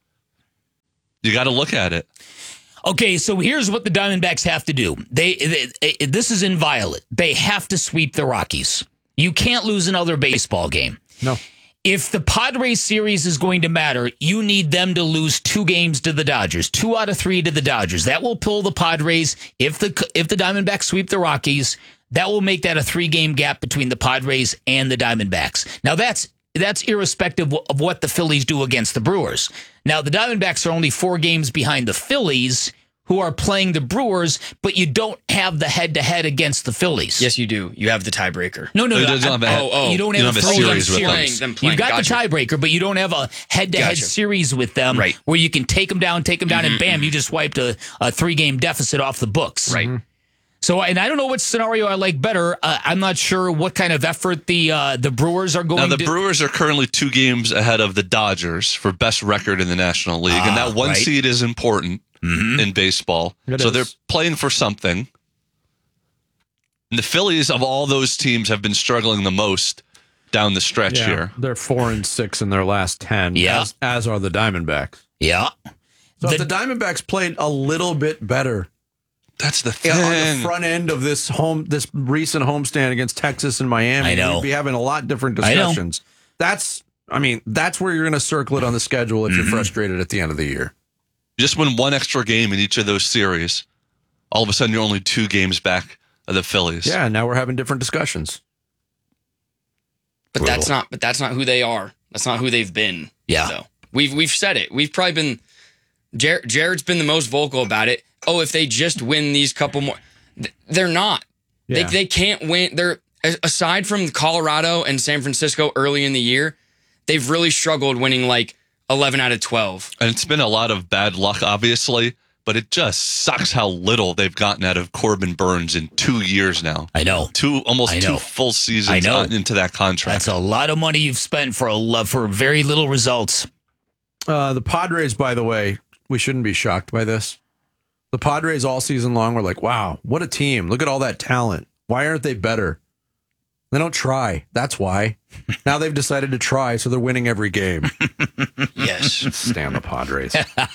you got to look at it. Okay, so here's what the Diamondbacks have to do. They, they this is inviolate. They have to sweep the Rockies. You can't lose another baseball game. No. If the Padres series is going to matter, you need them to lose two games to the Dodgers, two out of three to the Dodgers. That will pull the Padres. If the if the Diamondbacks sweep the Rockies, that will make that a three-game gap between the Padres and the Diamondbacks. Now, that's that's irrespective of what the Phillies do against the Brewers. Now, the Diamondbacks are only four games behind the Phillies, who are playing the Brewers, but you don't have the head-to-head against the Phillies. Yes, you do. You have the tiebreaker. No, no, You no. don't have a- I- oh, oh. you don't You have, don't a have a three-game series with them. series. Them playing. You've got Gotcha. the tiebreaker, but you don't have a head-to-head Gotcha. series with them Right. where you can take them down, take them down, and bam, you just wiped a, a three-game deficit off the books. Right. So, and I don't know which scenario I like better. Uh, I'm not sure what kind of effort the uh, the Brewers are going Now, the to. Brewers are currently two games ahead of the Dodgers for best record in the National League. and Ah, that one right. seed is important in baseball. It so is. they're playing for something. And the Phillies, of all those teams, have been struggling the most down the stretch Yeah, here. they're four and six in their last ten. Yeah. as, as are the Diamondbacks. Yeah. So The- if the Diamondbacks played a little bit better That's the yeah, thing. on the front end of this home, this recent homestand against Texas and Miami, I know. we'd be having a lot different I know. discussions. That's, I mean, that's where you're going to circle it on the schedule if Mm-hmm. you're frustrated at the end of the year. Just win one extra game in each of those series. All of a sudden, you're only two games back of the Phillies. Yeah, now we're having different discussions. But that's not. But that's not who they are. That's not who they've been. Yeah. Though we've we've said it. We've probably been. Jared, Jared's been the most vocal about it. Oh, if they just win these couple more, th- they're not. Yeah. They they can't win. They're aside from Colorado and San Francisco early in the year, they've really struggled winning like eleven out of twelve. And it's been a lot of bad luck, obviously, but it just sucks how little they've gotten out of Corbin Burns in two years now. I know. Two almost I know. two full seasons I know. on- into that contract. That's a lot of money you've spent for a lo- for very little results. Uh, the Padres, by the way, we shouldn't be shocked by this. The Padres all season long were like, wow, what a team. Look at all that talent. Why aren't they better? They don't try. That's why. Now they've decided to try, so they're winning every game. Yes. Stand the Padres.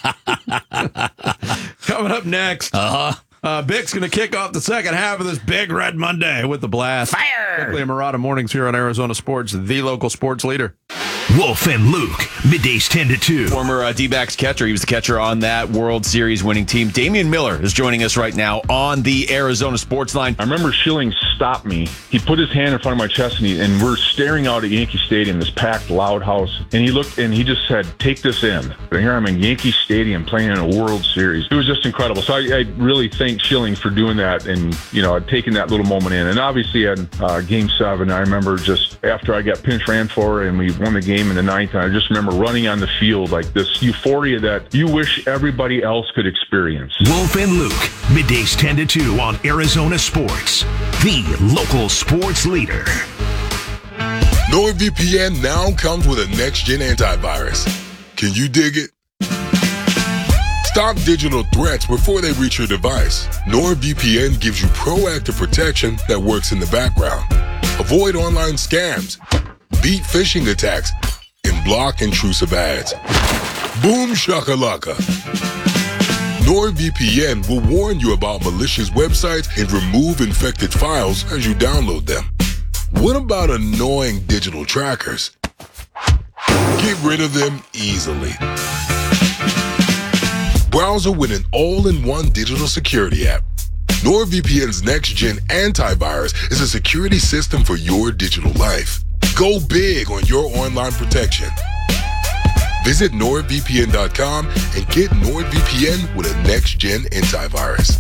Coming up next, Uh-huh. uh, Bick's going to kick off the second half of this Big Red Monday with the blast. Fire! Bickley and Murata mornings here on Arizona Sports, the local sports leader. Wolf and Luke, middays ten to two. Former uh, D-backs catcher. He was the catcher on that World Series winning team. Damian Miller is joining us right now on the Arizona Sports Line. I remember Schilling stopped me. He put his hand in front of my chest, and, he, and we're staring out at Yankee Stadium, this packed, loud house. And he looked, and he just said, "Take this in." And here I'm in Yankee Stadium playing in a World Series. It was just incredible. So I, I really thank Schilling for doing that and, you know, taking that little moment in. And obviously at uh, Game seven, I remember just after I got pinch ran for and we won the game in the ninth, and I just remember running on the field like this euphoria that you wish everybody else could experience. Wolf and Luke, middays ten to two on Arizona Sports, the local sports leader. NordVPN now comes with a next-gen antivirus. Can you dig it? Stop digital threats before they reach your device. NordVPN gives you proactive protection that works in the background. Avoid online scams, beat phishing attacks, and block intrusive ads. Boom shakalaka. NordVPN will warn you about malicious websites and remove infected files as you download them. What about annoying digital trackers? Get rid of them easily. Browser with an all-in-one digital security app. NordVPN's next-gen antivirus is a security system for your digital life. Go big on your online protection. Visit NordVPN dot com and get NordVPN with a next-gen antivirus.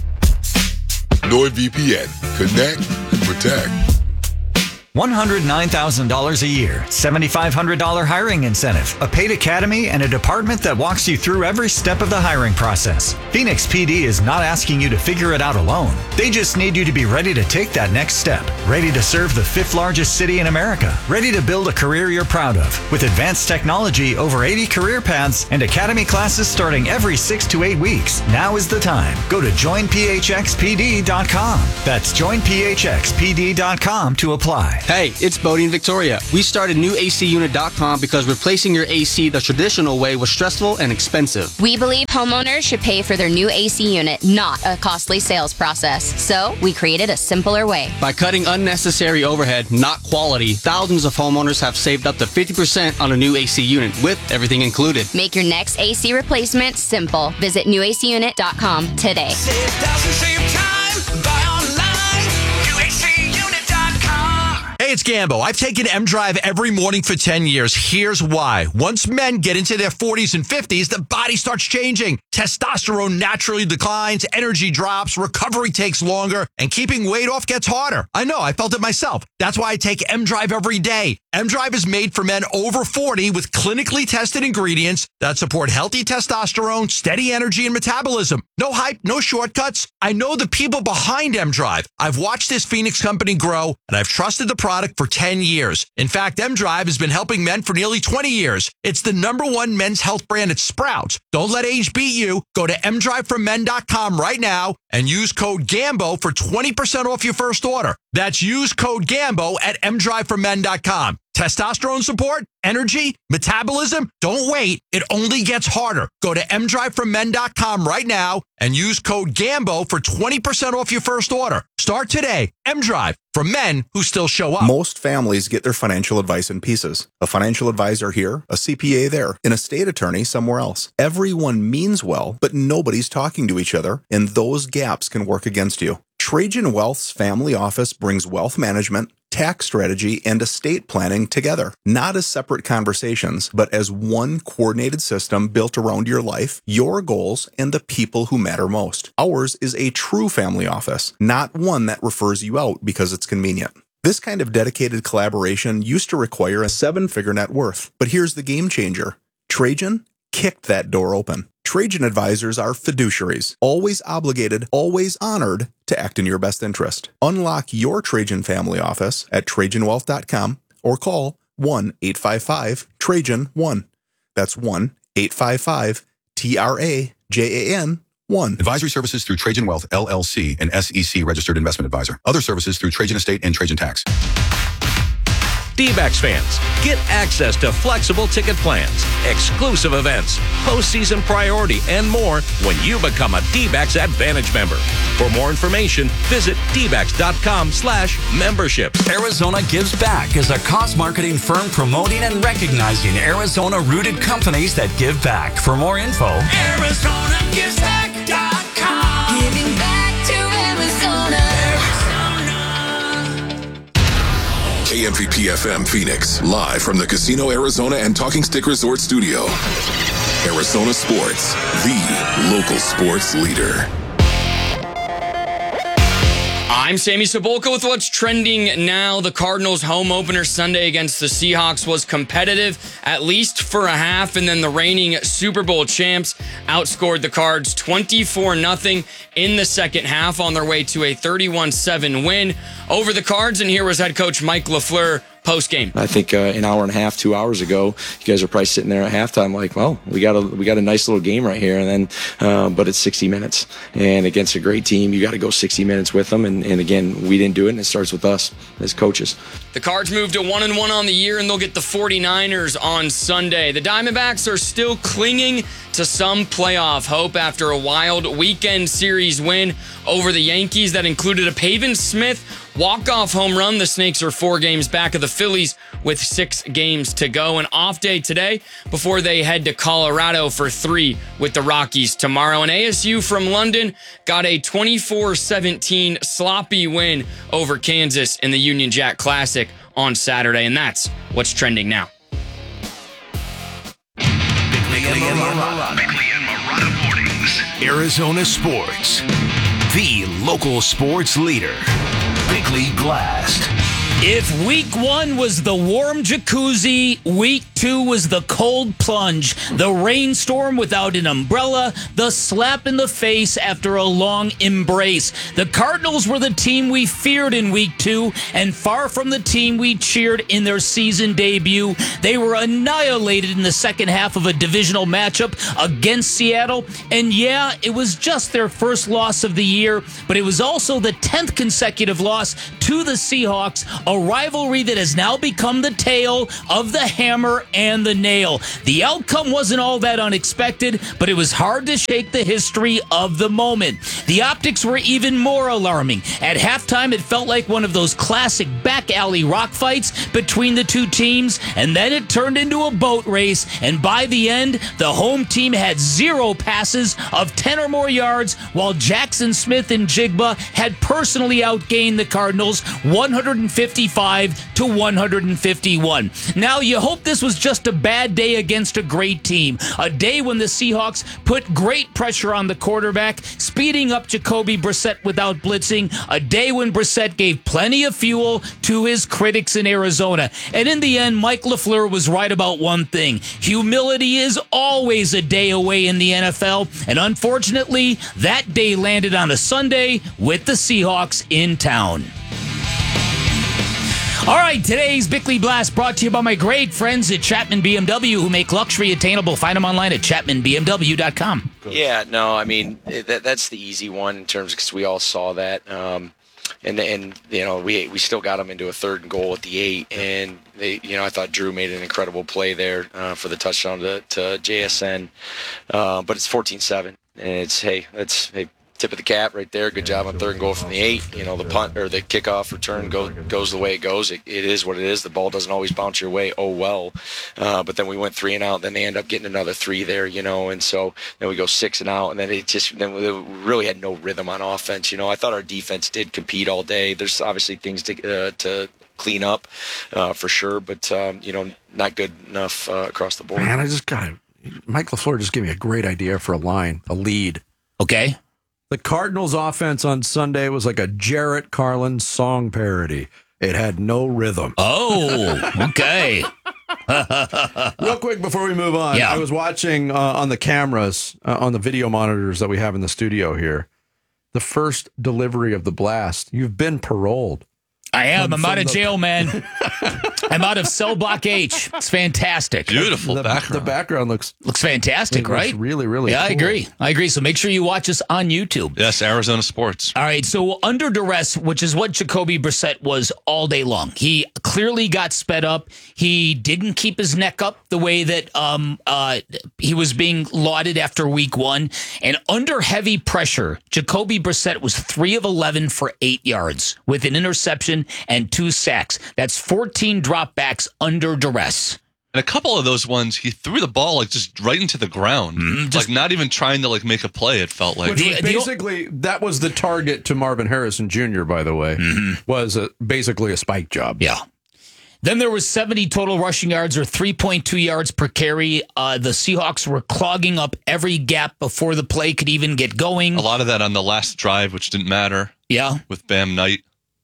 NordVPN. Connect, protect. one hundred nine thousand dollars a year, seven thousand five hundred dollars hiring incentive, a paid academy, and a department that walks you through every step of the hiring process. Phoenix P D is not asking you to figure it out alone. They just need you to be ready to take that next step, ready to serve the fifth largest city in America, ready to build a career you're proud of. With advanced technology, over eighty career paths, and academy classes starting every six to eight weeks, now is the time. Go to join P H X P D dot com. That's join P H X P D dot com to apply. Hey, it's Bodie in Victoria. We started new A C unit dot com because replacing your A C the traditional way was stressful and expensive. We believe homeowners should pay for their new A C unit, not a costly sales process. So we created a simpler way. By cutting unnecessary overhead, not quality, thousands of homeowners have saved up to fifty percent on a new A C unit with everything included. Make your next A C replacement simple. Visit new A C unit dot com today. Save thousands, save time. Buy online. new A C unit dot com. Hey, it's Gambo. I've taken M-Drive every morning for ten years. Here's why. Once men get into their forties and fifties, the body starts changing. Testosterone naturally declines, energy drops, recovery takes longer, and keeping weight off gets harder. I know, I felt it myself. That's why I take M-Drive every day. M-Drive is made for men over forty with clinically tested ingredients that support healthy testosterone, steady energy, and metabolism. No hype, no shortcuts. I know the people behind M-Drive. I've watched this Phoenix company grow, and I've trusted the product for ten years. In fact, M-Drive has been helping men for nearly twenty years. It's the number one men's health brand at Sprouts. Don't let age beat you. Go to M drive for men dot com right now and use code GAMBO for twenty percent off your first order. That's use code GAMBO at M drive for men dot com. Testosterone support, energy, metabolism. Don't wait. It only gets harder. Go to M drive for men dot com right now and use code GAMBO for twenty percent off your first order. Start today. M-Drive, for men who still show up. Most families get their financial advice in pieces. A financial advisor here, a C P A there, an estate attorney somewhere else. Everyone means well, but nobody's talking to each other, and those gaps can work against you. Trajan Wealth's family office brings wealth management, tax strategy, and estate planning together, not as separate conversations, but as one coordinated system built around your life, your goals, and the people who matter most. Ours is a true family office, not one that refers you out because it's convenient. This kind of dedicated collaboration used to require a seven-figure net worth, but here's the game changer. Trajan kicked that door open. Trajan advisors are fiduciaries, always obligated, always honored to act in your best interest. Unlock your Trajan family office at Trajan Wealth dot com or call one eight five five Trajan one. That's one eight five five T R A J A N one. Advisory services through Trajan Wealth, L L C, an S E C registered investment advisor. Other services through Trajan Estate and Trajan Tax. D-backs fans, get access to flexible ticket plans, exclusive events, postseason priority, and more when you become a D-backs Advantage member. For more information, visit D backs dot com slash memberships. Arizona Gives Back is a cost marketing firm promoting and recognizing Arizona-rooted companies that give back. For more info, Arizona Gives Back dot com. Giving back to Arizona. K M V P F M Phoenix, live from the Casino Arizona and Talking Stick Resort Studio. Arizona Sports, the local sports leader. I'm Sammy Cebulka with what's trending now. The Cardinals' home opener Sunday against the Seahawks was competitive, at least for a half, and then the reigning Super Bowl champs outscored the Cards twenty-four nothing in the second half on their way to a thirty-one seven win over the Cards. And here was head coach Mike LaFleur post-game. I think uh, an hour and a half, two hours ago, you guys are probably sitting there at halftime like, well, we got a we got a nice little game right here, and then, uh, but it's sixty minutes, and against a great team, you got to go sixty minutes with them, and, and again, we didn't do it, and it starts with us as coaches. The Cards moved to one and one on the year, and they'll get the forty-niners on Sunday. The Diamondbacks are still clinging to some playoff hope after a wild weekend series win over the Yankees that included a Pavin Smith walk-off home run. The Snakes are four games back of the Phillies with six games to go. An off day today before they head to Colorado for three with the Rockies tomorrow. And A S U from London got a twenty-four seventeen sloppy win over Kansas in the Union Jack Classic on Saturday. And that's what's trending now. Bickley and Marotta. Bickley and Marotta Mornings. Arizona Sports. The local sports leader. Bickley Blast. If week one was the warm jacuzzi, week two was the cold plunge, the rainstorm without an umbrella, the slap in the face after a long embrace. The Cardinals were the team we feared in week two, and far from the team we cheered in their season debut. They were annihilated in the second half of a divisional matchup against Seattle, and yeah, it was just their first loss of the year, but it was also the tenth consecutive loss to the Seahawks, a rivalry that has now become the tale of the hammer and the nail. The outcome wasn't all that unexpected, but it was hard to shake the history of the moment. The optics were even more alarming. At halftime, it felt like one of those classic back alley rock fights between the two teams, and then it turned into a boat race, and by the end, the home team had zero passes of ten or more yards, while Jackson Smith and Jigba had personally outgained the Cardinals one fifty-five to one fifty-one. Now, you hope this was just a bad day against a great team. A day when the Seahawks put great pressure on the quarterback, speeding up Jacoby Brissett without blitzing. A day when Brissett gave plenty of fuel to his critics in Arizona. And in the end, Mike LaFleur was right about one thing. Humility is always a day away in the N F L. And unfortunately, that day landed on a Sunday with the Seahawks in town. All right, today's Bickley Blast brought to you by my great friends at Chapman B M W, who make luxury attainable. Find them online at chapman b m w dot com. Yeah, no, I mean, that, that's the easy one in terms because we all saw that. Um, and, and you know, we we still got them into a third and goal at the eight. And, they, you know, I thought Drew made an incredible play there uh, for the touchdown to, to J S N. Uh, but it's fourteen seven. And it's, hey, that's, hey, tip of the cap right there. Good job on third and goal from the eight. You know, the punt or the kickoff return go, goes the way it goes. It, it is what it is. The ball doesn't always bounce your way. Oh, well. Uh, but then we went three and out. Then they end up getting another three there, you know. And so then we go six and out. And then it just, then we really had no rhythm on offense. You know, I thought our defense did compete all day. There's obviously things to, uh, to clean up uh, for sure. But, um, you know, not good enough uh, across the board. Man, I just got to, Mike LaFleur just gave me a great idea for a line, a lead. Okay. The Cardinals' offense on Sunday was like a Jarrett Carlin song parody. It had no rhythm. Oh, okay. Real quick before we move on, Yeah. I was watching uh, on the cameras, uh, on the video monitors that we have in the studio here, the first delivery of the blast. You've been paroled. I am. From- I'm out from of the- jail, man. I'm out of cell block H. It's fantastic. Beautiful the, background. The background looks Looks fantastic, it looks right? really, really Yeah, I cool. agree. I agree. So make sure you watch us on YouTube. Yes, Arizona Sports. All right, so under duress, which is what Jacoby Brissett was all day long. He clearly got sped up. He didn't keep his neck up the way that um, uh, he was being lauded after week one. And under heavy pressure, Jacoby Brissett was three of eleven for eight yards with an interception and two sacks. That's fourteen dropbacks under duress. And a couple of those ones, he threw the ball like just right into the ground, Mm-hmm. like not even trying to like make a play. It felt like. Which was basically, that was the target to Marvin Harrison Junior, by the way, was a, basically a spike job. Mm-hmm. Yeah. Then there was seventy total rushing yards or three point two yards per carry. Uh, the Seahawks were clogging up every gap before the play could even get going. A lot of that on the last drive, which didn't matter. Yeah. With Bam Knight.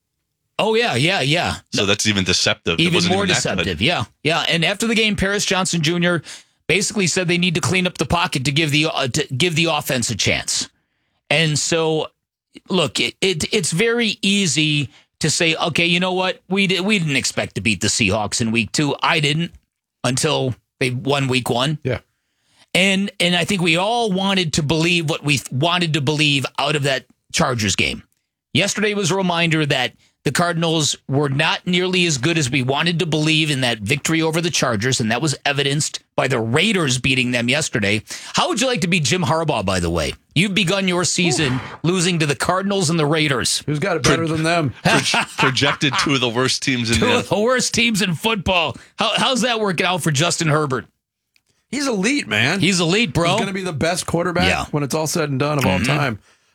Oh, yeah, yeah, yeah. So that's even deceptive. It Even wasn't more even that good. deceptive. Yeah, yeah. And after the game, Paris Johnson Junior basically said they need to clean up the pocket to give the uh, to give the offense a chance. And so, look, it, it it's very easy to say, okay, you know what? We did, we didn't expect to beat the Seahawks in week two. I didn't until they won week one. Yeah. And and I think we all wanted to believe what we wanted to believe out of that Chargers game. Yesterday was a reminder that the Cardinals were not nearly as good as we wanted to believe in that victory over the Chargers, and that was evidenced by the Raiders beating them yesterday. How would you like to be Jim Harbaugh, by the way? You've begun your season losing to the Cardinals and the Raiders. Who's got it better than them? Projected two of the worst teams in Two the of the worst teams in football. How, how's that working out for Justin Herbert? He's elite, man. He's elite, bro. He's going to be the best quarterback Yeah. when it's all said and done of all Mhm. time.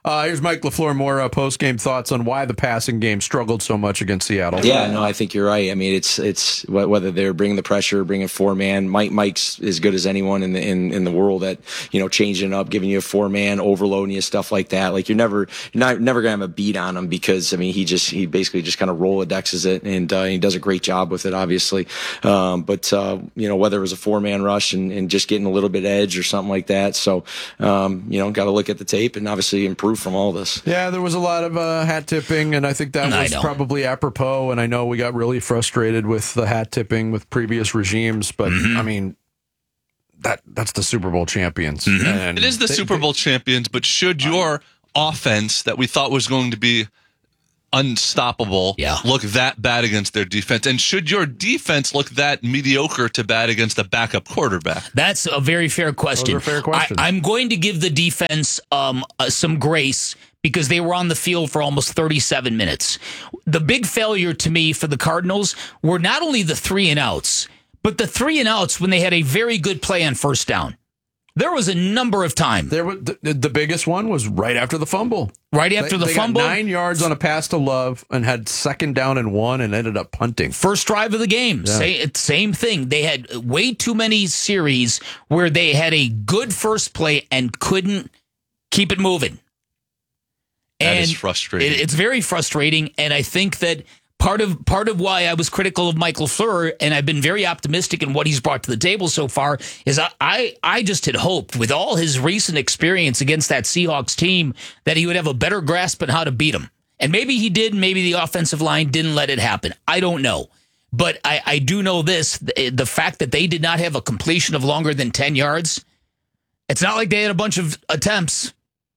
Uh, here's Mike LaFleur, more uh, post-game thoughts on why the passing game struggled so much against Seattle. Yeah, no, I think you're right. I mean, it's it's wh- whether they're bringing the pressure, bringing four man. Mike Mike's as good as anyone in the in, in the world at you know changing it up, giving you a four man, overloading you, stuff like that. Like you're never you're not never gonna have a beat on him because I mean he just he basically just kind of Rolodexes it and uh, he does a great job with it, obviously. Um, but uh, you know whether it was a four man rush and, and just getting a little bit edge or something like that. So um, you know got to look at the tape and obviously improve from all this. Yeah, there was a lot of uh, hat tipping, and I think that I was know. probably apropos. And I know we got really frustrated with the hat tipping with previous regimes, but I mean, that that's the Super Bowl champions. And It is the they- Super Bowl champions, but should your offense that we thought was going to be unstoppable yeah. look that bad against their defense? And should your defense look that mediocre to bad against a backup quarterback? That's a very fair question. Those are fair questions. I, I'm going to give the defense um, uh, some grace because they were on the field for almost thirty-seven minutes. The big failure to me for the Cardinals were not only the three and outs, but the three and outs when they had a very good play on first down. There was a number of times. There was the, the biggest one was right after the fumble. Right after They- the they got fumble? nine yards on a pass to Love and had second down and one and ended up punting. First drive of the game, Yeah. same, same thing. They had way too many series where they had a good first play and couldn't keep it moving. That is And frustrating. it- it's very frustrating, and I think that part of part of why I was critical of Mike LaFleur, and I've been very optimistic in what he's brought to the table so far, is I, I, I just had hoped, with all his recent experience against that Seahawks team, that he would have a better grasp on how to beat them. And maybe he did, maybe the offensive line didn't let it happen. I don't know. But I, I do know this, the, the fact that they did not have a completion of longer than ten yards, it's not like they had a bunch of attempts.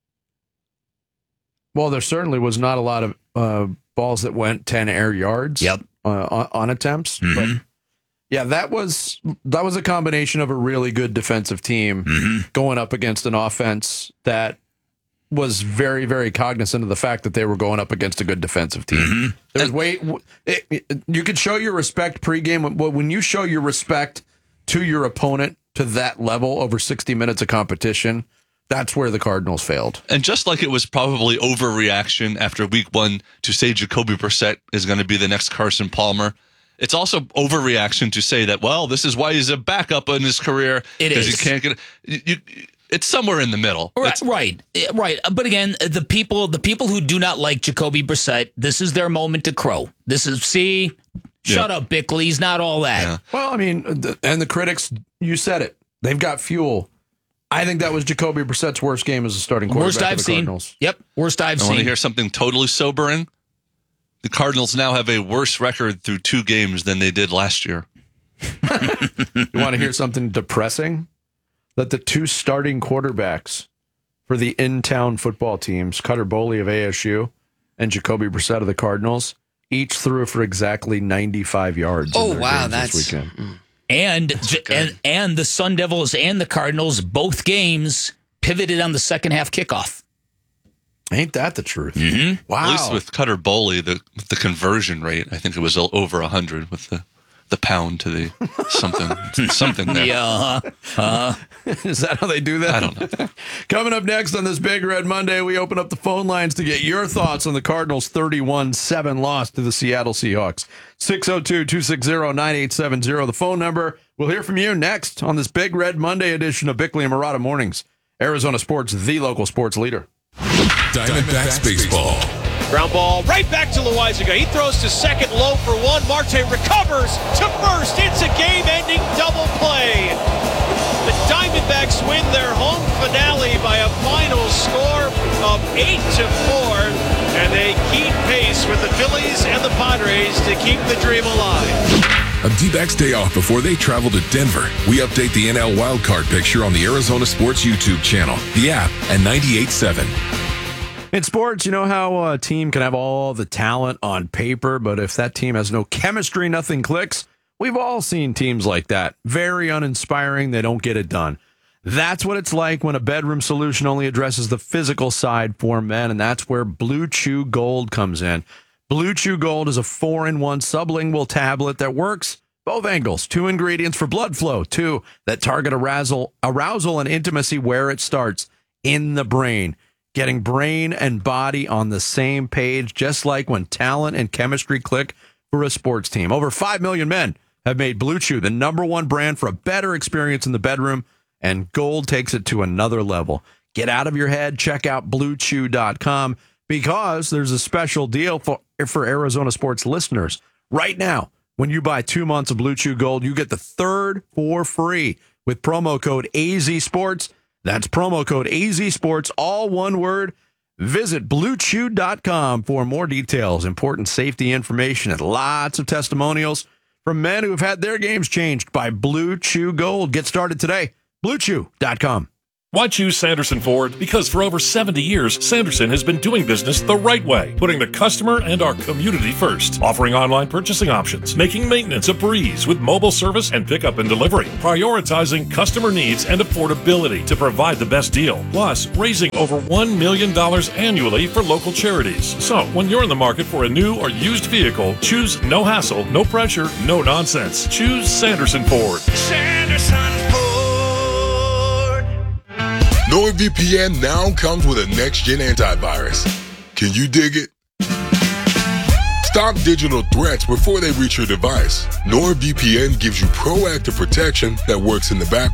Well, there certainly was not a lot of uh, balls that went ten air yards. Yep. Uh, on, on attempts, but yeah, that was that was a combination of a really good defensive team going up against an offense that was very, very cognizant of the fact that they were going up against a good defensive team. There was way it, it, you could show your respect pregame, but when you show your respect to your opponent to that level over sixty minutes of competition, that's where the Cardinals failed. And just like it was probably overreaction after week one to say Jacoby Brissett is going to be the next Carson Palmer, it's also overreaction to say that, well, this is why he's a backup in his career. It Because is. he can't get you, you, it's somewhere in the middle. Right, right, right. But again, the people, the people who do not like Jacoby Brissett, this is their moment to crow. This is see, shut Yeah. up, Bickley. He's not all that. Well, I mean, the, and the critics, you said it. They've got fuel. I think that was Jacoby Brissett's worst game as a starting quarterback Worst for I've the seen. Cardinals. Yep, worst I've I want to seen. hear something totally sobering. The Cardinals now have a worse record through two games than they did last year. You want to hear something depressing? That the two starting quarterbacks for the in-town football teams, Cutter Boley of A S U and Jacoby Brissett of the Cardinals, each threw for exactly ninety-five yards. in Oh, their wow, games that's- this weekend. And, and and the Sun Devils and the Cardinals, both games pivoted on the second half kickoff. Ain't that the truth? Mm-hmm. Wow. At least with Cutter Boley, the the conversion rate, I think it was over one hundred with the, the pound to the something something there. Yeah. Uh-huh. Uh-huh. Is that how they do that? I don't know. Coming up next on this Big Red Monday, we open up the phone lines to get your thoughts on the Cardinals' thirty-one seven loss to the Seattle Seahawks. six oh two, two six zero, nine eight seven zero, the phone number. We'll hear from you next on this Big Red Monday edition of Bickley and Murata Mornings. Arizona Sports, the local sports leader. Diamondbacks baseball. Ground ball right back to Loizaga. He throws to second, low for one. Marte recovers to first. It's a game-ending double play. The Diamondbacks win their home finale by a final score of eight to four, and they keep pace with the Phillies and the Padres to keep the dream alive. On D-backs day off before they travel to Denver, we update the N L wildcard picture on the Arizona Sports YouTube channel, the app, and ninety-eight point seven. In sports, you know how a team can have all the talent on paper, but if that team has no chemistry, nothing clicks? We've all seen teams like that. Very uninspiring. They don't get it done. That's what it's like when a bedroom solution only addresses the physical side for men, and that's where Blue Chew Gold comes in. Blue Chew Gold is a four in one sublingual tablet that works both angles. Two ingredients for blood flow. Two that target arousal, arousal and intimacy where it starts, in the brain. getting brain and body on the same page, just like when talent and chemistry click for a sports team. Over five million men have made Blue Chew the number one brand for a better experience in the bedroom, and Gold takes it to another level. Get out of your head. Check out blue chew dot com because there's a special deal for, for Arizona sports listeners. Right now, when you buy two months of Blue Chew Gold, you get the third for free with promo code A Z Sports. That's promo code A Z Sports, all one word. Visit blue chew dot com for more details, important safety information, and lots of testimonials from men who have had their games changed by Blue Chew Gold. Get started today. blue chew dot com. Why choose Sanderson Ford? Because for over seventy years, Sanderson has been doing business the right way, putting the customer and our community first, offering online purchasing options, making maintenance a breeze with mobile service and pickup and delivery, prioritizing customer needs and affordability to provide the best deal, plus raising over one million dollars annually for local charities. So when you're in the market for a new or used vehicle, choose no hassle, no pressure, no nonsense. Choose Sanderson Ford. Sanderson Ford. NordVPN now comes with a next-gen antivirus. Can you dig it? Stop digital threats before they reach your device. NordVPN gives you proactive protection that works in the background.